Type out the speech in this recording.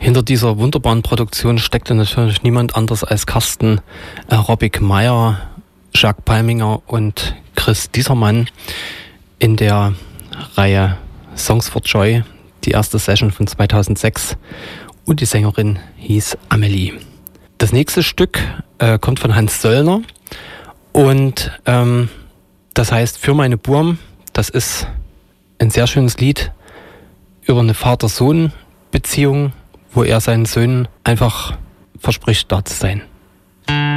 Hinter dieser wunderbaren Produktion steckte natürlich niemand anders als Carsten Roppig-Meyer, Jacques Palminger und Chris Diesermann in der Reihe Songs for Joy, die erste Session von 2006, und die Sängerin hieß Amelie. Das nächste Stück kommt von Hans Söllner und das heißt Für meine Burm. Das ist ein sehr schönes Lied über eine Vater-Sohn-Beziehung, wo er seinen Söhnen einfach verspricht, da zu sein.